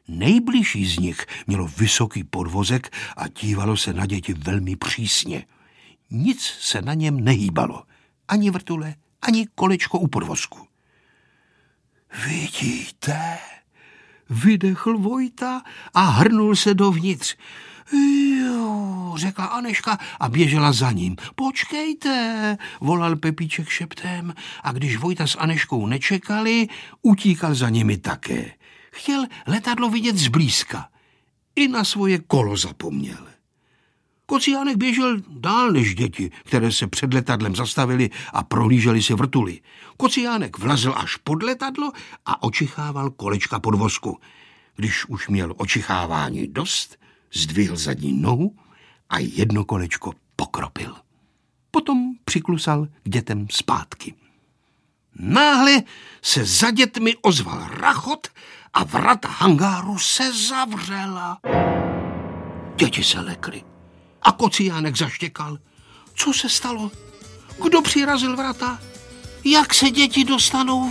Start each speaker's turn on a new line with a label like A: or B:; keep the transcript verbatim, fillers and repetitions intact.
A: Nejbližší z nich mělo vysoký podvozek a dívalo se na děti velmi přísně. Nic se na něm nehýbalo. Ani vrtule, ani kolečko u podvozku. Vidíte? Vydechl Vojta a hrnul se dovnitř. Jo, řekla Anežka a běžela za ním. Počkejte, volal Pepíček šeptem a když Vojta s Anežkou nečekali, utíkal za nimi také. Chtěl letadlo vidět zblízka. I na svoje kolo zapomněl. Kociánek běžel dál než děti, které se před letadlem zastavili a prohlíželi si vrtuly. Kociánek vlezl až pod letadlo a očichával kolečka podvozku. Když už měl očichávání dost, zdvihl zadní nohu a jedno kolečko pokropil. Potom přiklusal k dětem zpátky. Náhle se za dětmi ozval rachot a vrata hangáru se zavřela. Děti se lekly a Kociánek zaštěkal. Co se stalo? Kdo přirazil vrata? Jak se děti dostanou